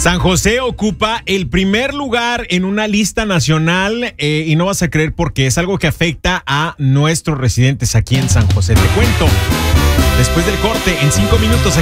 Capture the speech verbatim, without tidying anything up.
San José ocupa el primer lugar en una lista nacional eh, y no vas a creer por qué. Es algo que afecta a nuestros residentes aquí en San José. Te cuento después del corte en cinco minutos.